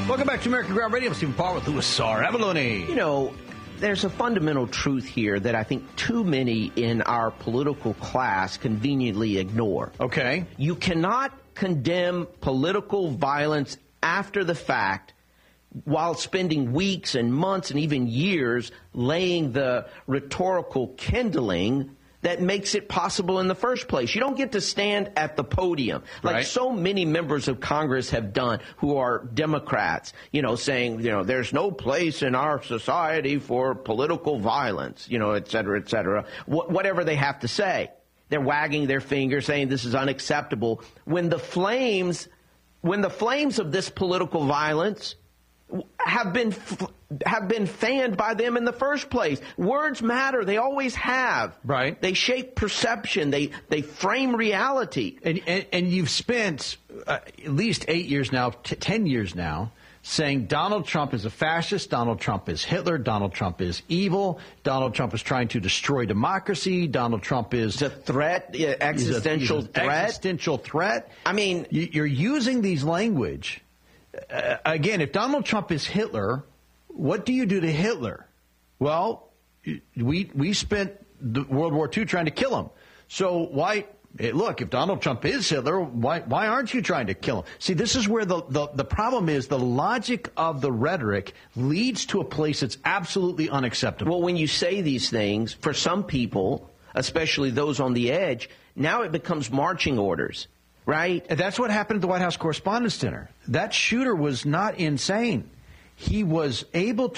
Welcome back to American Ground Radio. I'm Stephen Parr with Louis Sarr. Avalone. You know, there's a fundamental truth here that I think too many in our political class conveniently ignore. Okay. You cannot condemn political violence after the fact while spending weeks and months and even years laying the rhetorical kindling that makes it possible in the first place. You don't get to stand at the podium like so many members of Congress have done who are Democrats, saying, there's no place in our society for political violence, et cetera, et cetera, whatever they have to say. They're wagging their finger saying this is unacceptable when the flames of this political violence have been fanned by them in the first place. Words matter. They always have. Right. They shape perception. They frame reality. And you've spent at least 8 years now, 10 years now, saying Donald Trump is a fascist, Donald Trump is Hitler, Donald Trump is evil, Donald Trump is trying to destroy democracy, Donald Trump is a threat, existential threat. Existential threat. I mean, you're using these language. Again, if Donald Trump is Hitler, what do you do to Hitler? Well, we spent World War II trying to kill him. So why? Look, if Donald Trump is Hitler, why aren't you trying to kill him? See, this is where the problem is. The logic of the rhetoric leads to a place that's absolutely unacceptable. Well, when you say these things, for some people, especially those on the edge, now it becomes marching orders. Right? And that's what happened at the White House Correspondents' Dinner. That shooter was not insane. He was able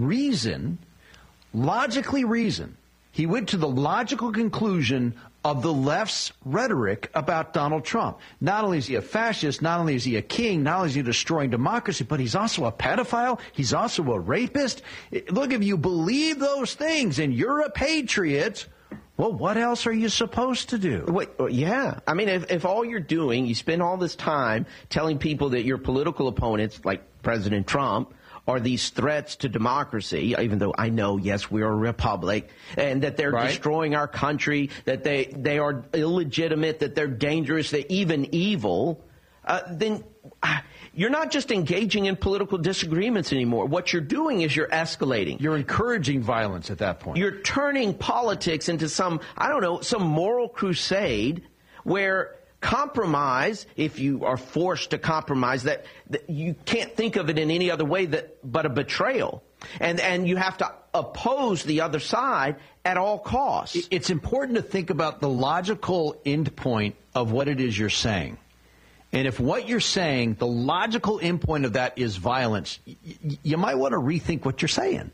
to logically reason. He went to the logical conclusion of the left's rhetoric about Donald Trump. Not only is he a fascist, not only is he a king, not only is he destroying democracy, but he's also a pedophile. He's also a rapist. Look, if you believe those things and you're a patriot, well, what else are you supposed to do? Wait, yeah. I mean, if all you're doing, you spend all this time telling people that your political opponents, like President Trump, are these threats to democracy, even though I know, yes, we're a republic, and that they're destroying our country, that they are illegitimate, that they're dangerous, they're even evil, then you're not just engaging in political disagreements anymore. What you're doing is you're escalating. You're encouraging violence at that point. You're turning politics into some moral crusade where compromise, if you are forced to compromise, that you can't think of it in any other way but a betrayal. And you have to oppose the other side at all costs. It's important to think about the logical end point of what it is you're saying. And if what you're saying, the logical endpoint of that is violence, you might want to rethink what you're saying.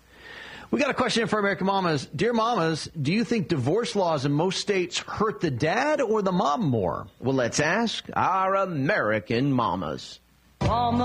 We got a question for American Mamas. Dear Mamas, do you think divorce laws in most states hurt the dad or the mom more? Well, let's ask our American Mamas. Mama.